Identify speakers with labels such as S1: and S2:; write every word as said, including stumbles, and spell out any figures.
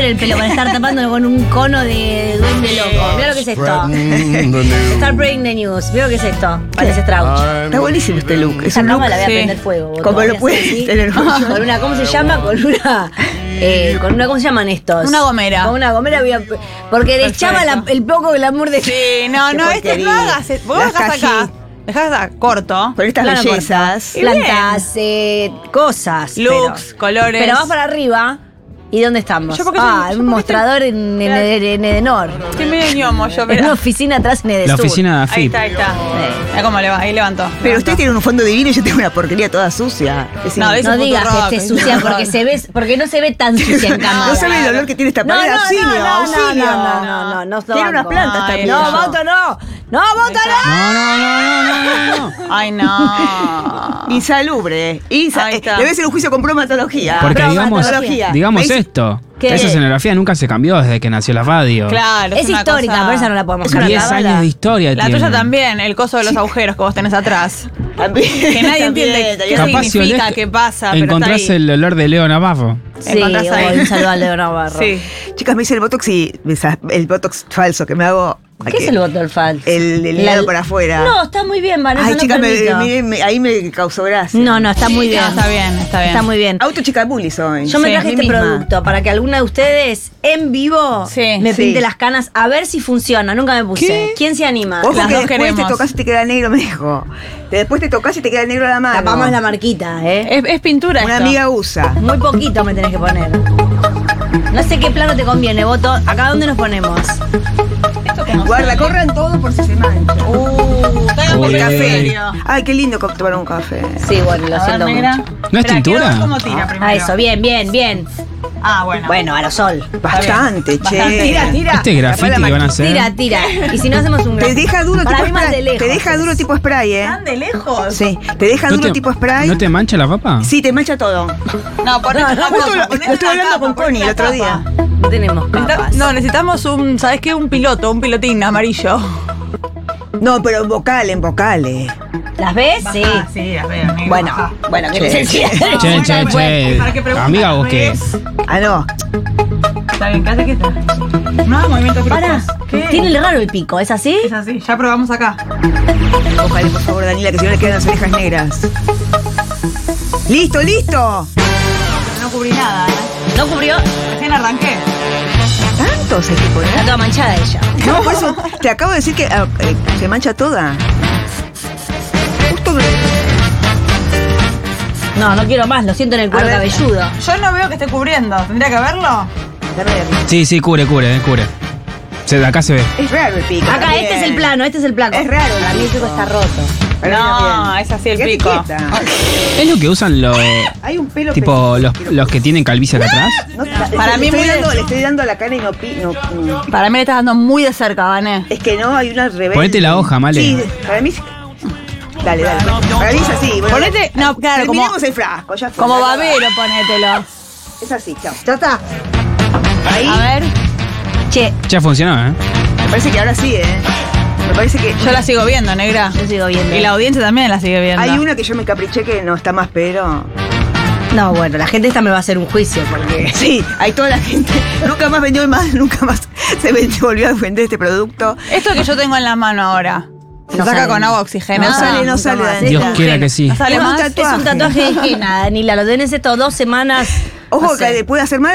S1: duele el pelo para estar tapándolo con un cono de duende loco. Mira lo que es esto. Start breaking the news. Mira lo que es esto. Parece Strauch.
S2: Está buenísimo este look. Es
S1: Esa
S2: un look.
S1: cama la voy a
S3: sí.
S1: prender fuego. vos,
S2: Como
S1: todavía
S2: lo puedes
S1: así.
S2: tener
S1: Con una, ¿cómo se llama? Con una. Eh, con una, ¿cómo se llaman estos?
S3: Una gomera.
S1: Con una gomera voy a. Porque deschaba la- el poco glamour de.
S3: Sí, no,
S2: Qué
S3: no, este
S2: porquería.
S3: no hagas. Vos
S2: Las
S3: dejás acá.
S2: cajitas.
S3: Dejás acá, corto.
S2: Con estas
S1: Plano
S2: bellezas.
S1: corto. Plantas, eh, cosas.
S3: Looks,
S1: pero-
S3: colores.
S1: Pero vas para arriba. ¿Y dónde estamos?
S3: Yo porque
S1: ah,
S3: soy- yo
S1: un
S3: porque
S1: mostrador en, en,
S3: Claro.
S1: en- en Edenor.
S3: Estoy medio ñomo yo,
S1: En
S3: pero.
S1: una oficina atrás en Edesur.
S4: La oficina de
S3: Ahí
S4: AFIP.
S3: está, ahí está.
S1: Sí.
S3: Mira cómo le va, ahí levantó.
S2: Pero
S3: levantó.
S2: usted tiene un fondo divino y yo tengo una porquería toda sucia. Es
S3: No,
S2: in-
S3: eso
S1: No
S3: es
S1: digas
S3: Futurock,
S1: que esté sucia
S3: Futurock.
S1: porque se ve, porque no se ve tan sucia en cámara.
S2: No sabe el olor que tiene esta
S1: No,
S2: pared.
S1: no,
S2: auxilio,
S1: no, no,
S2: auxilio.
S1: no, no, no, no, no,
S2: Tiene unas
S1: banco.
S2: plantas
S3: Ay,
S2: también.
S1: No,
S3: no.
S1: voto no. No, voto no.
S4: No, no, no, no, no, no, no.
S3: Ay, no.
S2: Insalubre. Insa
S3: Ahí
S2: eh,
S3: está.
S2: debe ser un juicio con bromatología.
S4: Porque digamos,
S2: Bromatología.
S4: digamos
S2: ¿Veis?
S4: esto.
S1: ¿Qué?
S4: Esa escenografía nunca se cambió desde que nació la radio.
S3: Claro.
S1: Es
S3: una
S1: histórica,
S3: cosa-
S1: pero esa no la podemos
S2: Es una
S1: cambiar.
S4: Diez
S2: cábala.
S4: años de historia
S3: La
S4: tiene.
S3: tuya también, el coso de los agujeros que vos tenés atrás.
S2: También,
S3: Que nadie
S2: también,
S3: entiende qué
S2: también.
S4: Capaz si
S3: significa,
S4: olés-
S3: qué pasa, pero
S4: encontrás
S3: está ahí.
S4: el olor de Leo Navarro.
S1: Sí,
S3: Encontrás ahí.
S1: o un saludo al Leo Navarro.
S3: Sí.
S2: Chicas, me hice el botox y esa- el botox falso que me hago.
S1: ¿Qué
S2: aquí.
S1: es el voto del falso?
S2: El del
S1: La-
S2: dedo para afuera.
S1: No, está muy bien, Vanessa.
S2: Ay,
S1: no
S2: chicas, me-
S1: permito.
S2: me- me- ahí me causó gracia.
S1: No, no, está muy bien.
S3: No, está bien, está bien.
S1: Está muy bien.
S2: Auto chica bully soy.
S1: Yo me
S3: Sí,
S1: traje
S2: mí
S1: este
S2: misma.
S1: producto para que alguna de ustedes en vivo
S3: Sí,
S1: me
S2: sí.
S1: pinte las canas a ver si funciona. Nunca me puse.
S4: ¿Qué?
S1: ¿Quién se anima?
S2: Ojo
S3: Las
S2: que
S3: dos
S2: después
S3: queremos.
S2: te tocas y te queda negro, me dijo. Después te tocas y te queda negro la mano.
S1: Tapamos la marquita, ¿eh?
S3: Es, es pintura
S2: Una
S3: esto.
S2: amiga usa.
S1: Muy poquito me tenés que poner. No sé qué plano te conviene, Voto. ¿Acá dónde nos ponemos?
S2: Guarda, corran todo por si se mancha.
S3: Uh, traigan
S4: Uy,
S3: por
S4: uy,
S3: café.
S4: uy.
S3: serio.
S2: Ay, qué lindo co- tomar un café.
S1: Sí, bueno, lo
S3: A ver,
S1: siento
S3: negra.
S1: mucho.
S4: ¿No es
S3: Espera,
S4: tintura?
S3: quiero ver cómo tira primero.
S1: Ah, eso, bien, bien, bien.
S3: Ah, bueno.
S1: Bueno, aerosol.
S2: Bastante, che.
S3: Bastante. Tira, tira.
S4: Este graffiti que van a hacer.
S1: Tira, tira. Y si no hacemos un
S2: Te
S1: gran-
S2: deja duro
S1: Para
S2: tipo
S1: mí más de
S2: spray.
S1: lejos.
S2: Te deja duro tipo spray, ¿eh?
S3: ¿Están de lejos?
S2: Sí, te deja
S4: ¿No
S2: duro
S4: te-
S2: tipo spray.
S4: ¿No te mancha la ropa?
S2: Sí, te mancha todo.
S3: No, ponete
S1: No, no,
S3: una
S2: Justo
S3: capa,
S2: lo,
S3: ponete
S2: lo estoy
S3: una
S2: hablando
S3: capa,
S2: con
S3: ponete
S2: Connie el
S3: una
S2: otro
S3: capa.
S2: día.
S1: No tenemos
S3: Necesita-
S1: capas.
S3: No, necesitamos un, ¿sabes qué? Un piloto, un pilotín amarillo.
S2: No, pero en vocal, en vocales.
S1: ¿Las ves? Sí.
S3: Ah, sí, las veo. negro,
S1: Bueno,
S3: bajá.
S1: bueno, que
S2: Che,
S1: se
S4: Che, che, che.
S3: ¿Para qué preguntas?
S4: Amiga, vos qué.
S3: ¿Ves?
S2: Ah, no.
S3: Está bien, quédate quieta. No, movimiento bruscos.
S1: Para.
S3: ¿Qué?
S1: Tiene el raro el pico, ¿es así?
S3: Es así, ya probamos acá.
S2: Ojalá, por favor, Daniela, que si no le quedan las orejas negras. ¡Listo, listo!
S3: No cubrí nada, ¿eh?
S1: ¿No cubrió?
S3: Recién arranqué.
S2: ¿Tantos hay que
S1: Está
S2: poner?
S1: toda manchada ella.
S2: No, por eso te acabo de decir que ah, eh, se mancha toda. Justo me...
S1: No, no quiero más, lo siento en el cuero
S2: A ver.
S1: cabelludo.
S3: Yo no veo que esté cubriendo. ¿Tendría que verlo?
S4: Sí, sí, cubre, cubre, eh, cubre. Se, de acá se ve.
S2: Es raro el pico.
S1: Acá,
S2: también.
S1: este es el plano, este es el plano.
S2: Es raro,
S1: Para mí el pico está roto.
S2: Para mí
S3: No,
S2: también.
S3: es así el
S2: Quédate
S3: pico.
S2: quieta.
S4: ¿Es lo que usan los.
S2: Hay un pelo
S4: tipo, los,
S2: pequeño.
S4: los que tienen calvicie acá atrás?
S2: No,
S3: Para
S2: le
S3: mí
S2: estoy
S3: muy
S2: dando,
S3: de-
S2: le estoy dando a la cara y no, pi- no, no.
S3: Para mí le estás dando muy de cerca, Vané.
S2: Es que no, hay una rebelde.
S4: Ponete la hoja, Male.
S2: Sí, para mí. sí. Dale, dale. Para mí es así. Bueno,
S3: Ponete, no, claro, como,
S2: terminemos el frasco, ya fue.
S3: como
S2: Ya
S3: babero, ponételo.
S2: va. Es así, chao. Ya está. Ahí.
S3: A ver,
S1: Che,
S4: Ya funcionó, ¿eh?
S2: Me parece que ahora sí, ¿eh? Me parece que.
S3: yo la sigo viendo, negra.
S1: yo sigo viendo.
S3: Y la audiencia también la sigue viendo.
S2: Hay una que yo me capriché que no está más, pero.
S1: No, bueno, la gente esta me va a hacer un juicio porque.
S2: Sí, hay toda la gente. Nunca más vendió más, nunca más se vendió, volvió a vender este producto.
S3: Esto que yo tengo en la mano ahora. Se
S1: No
S3: saca
S1: sale.
S3: con agua oxigenada.
S2: No sale, no
S1: nunca
S2: sale,
S1: más.
S2: Daniela.
S4: Dios
S1: Es un
S4: quiera
S1: gen-
S4: que sí.
S3: ¿No sale
S2: Es un
S3: más?
S1: Es un tatuaje de henna, Danila. Lo tenés esto dos semanas.
S2: Ojo
S1: no sé.
S2: que le puede hacer mal